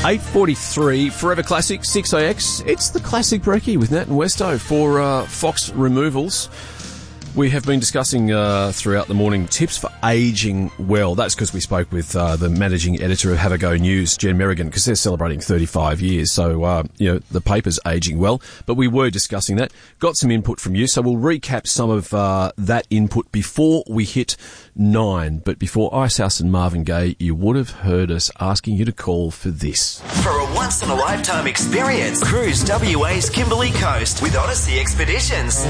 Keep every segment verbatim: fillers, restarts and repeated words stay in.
eight forty-three, Forever Classic, six A X. It's the Classic Brekkie with Nat and Westo for uh, Fox Removals. We have been discussing uh, throughout the morning tips for ageing well. That's because we spoke with uh, the managing editor of Have a Go News, Jen Merrigan, because they're celebrating thirty-five years. So, uh, you know, the paper's ageing well. But we were discussing that. Got some input from you. So we'll recap some of uh, that input before we hit nine. But before Icehouse and Marvin Gaye, you would have heard us asking you to call for this. For a once-in-a-lifetime experience, cruise W A's Kimberley Coast with Odyssey Expeditions.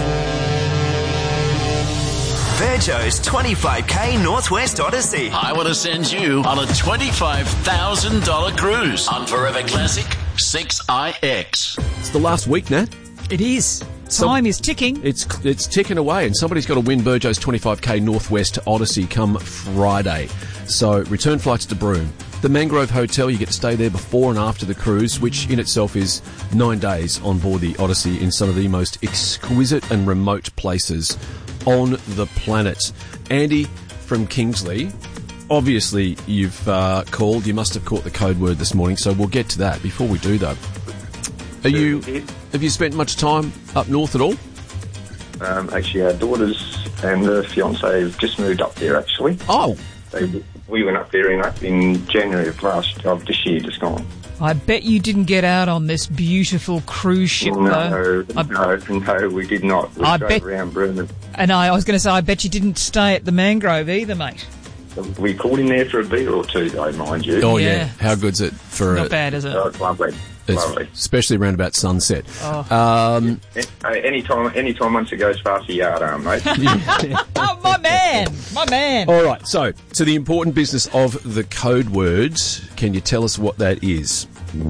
Virgo's twenty-five K Northwest Odyssey. I want to send you on a twenty-five thousand dollars cruise on Forever Classic six I X. It's the last week, Nat. It is. So Time is ticking. It's it's ticking away, and somebody's got to win Virgo's twenty-five K Northwest Odyssey come Friday. So return flights to Broome. The Mangrove Hotel, you get to stay there before and after the cruise, which in itself is nine days on board the Odyssey in some of the most exquisite and remote places on the planet. Andy from Kingsley, obviously you've uh, called. You must have caught the code word this morning, so we'll get to that. Before we do, though, are you have you spent much time up north at all? Um, actually, our daughters and the fiancé have just moved up there, actually. Oh. They, we went up there in, in January of last of this year, just gone. I bet you didn't get out on this beautiful cruise ship, no, though. No, no, we did not. We I drove bet, around Broome. And I, I was going to say, I bet you didn't stay at the Mangrove either, mate. We called in there for a beer or two, though, mind you. Oh, yeah. yeah. How good's it for Not a... bad, is it? Oh, it's lovely. It's lovely. Especially around about sunset. Oh. Um, Any time, any time once it goes past the yard arm, mate. Oh, my man! My man! all right, so to the important business of the code words, can you tell us what that is?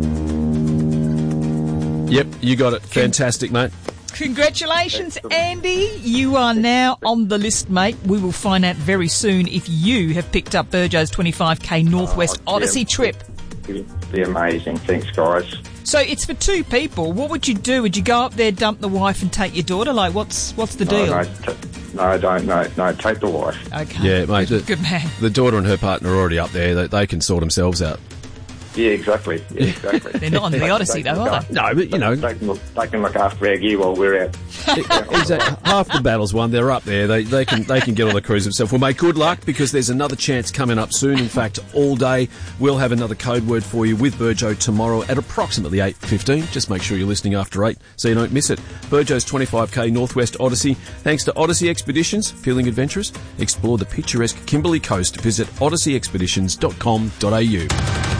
Yep, you got it. Fantastic, mate. Congratulations, Andy. You are now on the list, mate. We will find out very soon if you have picked up Virgo's twenty-five K Northwest Oh, Odyssey yeah. trip. It'd be amazing. Thanks, guys. So it's for two people. What would you do? Would you go up there, dump the wife and take your daughter? Like, what's what's the deal? No, no, t- no, don't. No, no, take the wife. Okay. Yeah, mate. Good, the, good man. The daughter and her partner are already up there. They, they can sort themselves out. Yeah, exactly. Yeah, exactly. They're not on the Odyssey, though, are they? No, but, you know... They can look, they can look after our gear while we're out. Exactly. Half the battle's won. They're up there. They they can they can get on the cruise themselves. Well, mate, good luck, because there's another chance coming up soon. In fact, all day we'll have another code word for you with Virgo tomorrow at approximately eight fifteen. Just make sure you're listening after eight so you don't miss it. Virgo's twenty-five K Northwest Odyssey. Thanks to Odyssey Expeditions. Feeling adventurous? Explore the picturesque Kimberley Coast. Visit odyssey expeditions dot com dot a u.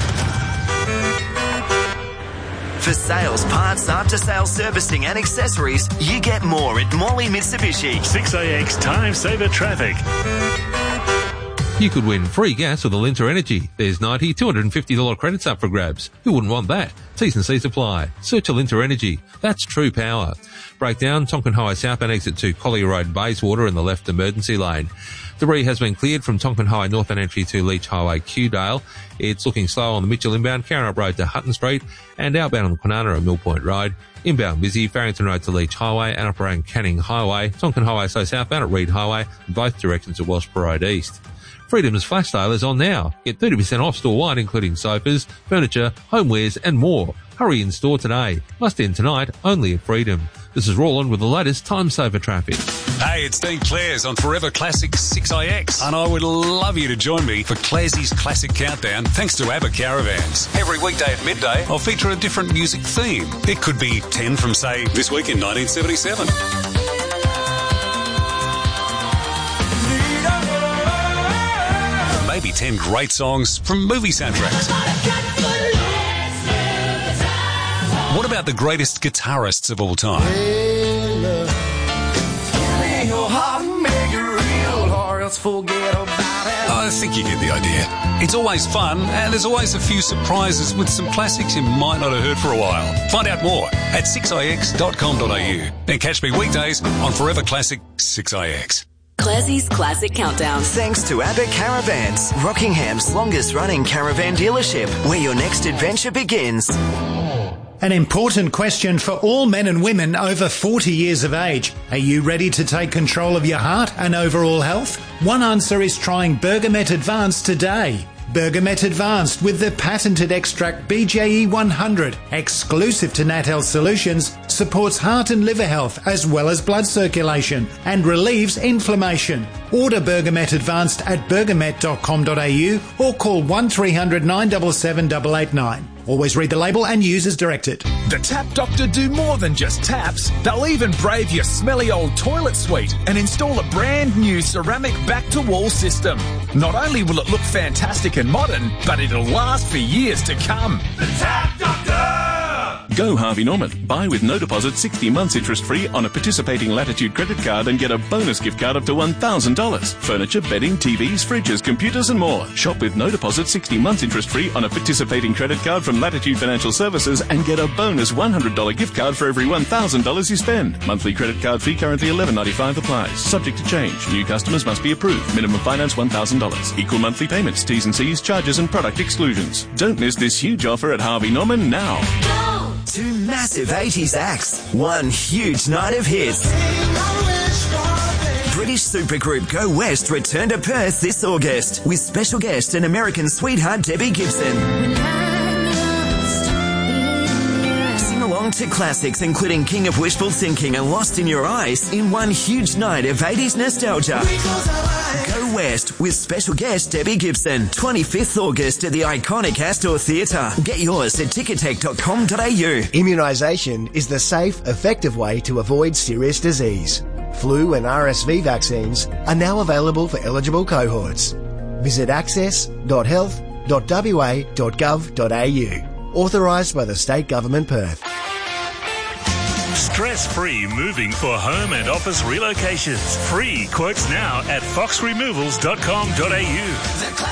For sales, parts, after-sales servicing and accessories, you get more at Morley Mitsubishi. six A X Time Saver Traffic. You could win free gas with Alinta Energy. There's ninety, two hundred fifty dollars credits up for grabs. Who wouldn't want that? T's and C's apply. Search Alinta Energy. That's true power. Breakdown, Tonkin Highway southbound exit to Collier Road, Bayswater in the left emergency lane. Debris has been cleared from Tonkin Highway northbound entry to Leach Highway, Quedale. It's looking slow on the Mitchell inbound, Carrion Road to Hutton Street, and outbound on the Kwinana and Mill Point Road. Inbound busy, Farrington Road to Leach Highway, and up around Canning Highway. Tonkin Highway so southbound at Reed Highway, both directions to Wellsborough Road East. Freedom's flash sale is on now. Get thirty percent off store-wide, including sofas, furniture, homewares, and more. Hurry in store today. Must end tonight, only at Freedom. This is Roland with the latest Time Saver traffic. Hey, it's Dean Clares on Forever Classic six I X, and I would love you to join me for Claresy's Classic Countdown thanks to ABBA Caravans. Every weekday at midday, I'll feature a different music theme. It could be ten from, say, this week in nineteen seventy-seven. Maybe ten great songs from movie soundtracks. What about the greatest guitarists of all time? I think you get the idea. It's always fun, and there's always a few surprises with some classics you might not have heard for a while. Find out more at six i x dot com dot a u. Then catch me weekdays on Forever Classic six I X. Clasy's Classic Countdown. Thanks to ABBA Caravans, Rockingham's longest-running caravan dealership, where your next adventure begins. An important question for all men and women over forty years of age. Are you ready to take control of your heart and overall health? One answer is trying Bergamet Advance today. Bergamet Advanced with the patented extract B J E one hundred, exclusive to Nat Health Solutions, supports heart and liver health as well as blood circulation and relieves inflammation. Order Bergamet Advanced at bergamet dot com dot a u or call one three hundred nine seven seven eight eight nine. Always read the label and use as directed. The Tap Doctor do more than just taps. They'll even brave your smelly old toilet suite and install a brand new ceramic back-to-wall system. Not only will it look fantastic and modern, but it'll last for years to come. The Tap Doctor! Go Harvey Norman. Buy with no deposit sixty months interest free on a participating Latitude credit card and get a bonus gift card up to one thousand dollars. Furniture, bedding, T Vs, fridges, computers and more. Shop with no deposit sixty months interest free on a participating credit card from Latitude Financial Services and get a bonus one hundred dollars gift card for every one thousand dollars you spend. Monthly credit card fee currently eleven ninety-five applies. Subject to change. New customers must be approved. Minimum finance one thousand dollars. Equal monthly payments. T's and C's, charges and product exclusions. Don't miss this huge offer at Harvey Norman now. Two massive eighties acts, one huge night of hits. British supergroup Go West return to Perth this August with special guest and American sweetheart Debbie Gibson. Sing along to classics including King of Wishful Thinking and Lost in Your Eyes in one huge night of eighties nostalgia. Go West with special guest Debbie Gibson, twenty-fifth August at the iconic Astor Theatre. Get yours at ticketek dot com dot a u. Immunisation is the safe, effective way to avoid serious disease. Flu and R S V vaccines are now available for eligible cohorts. Visit access dot health dot w a dot gov dot a u. Authorised by the State Government Perth. Stress-free moving for home and office relocations. Free quotes now at fox removals dot com dot a u.